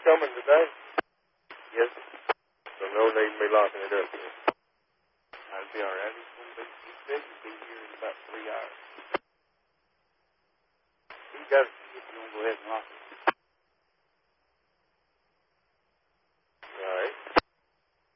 coming today? Yes, sir. So no need me locking it up here. That'll be all right. He said he'll be here in about 3 hours. He got it. If you want to go ahead and lock it.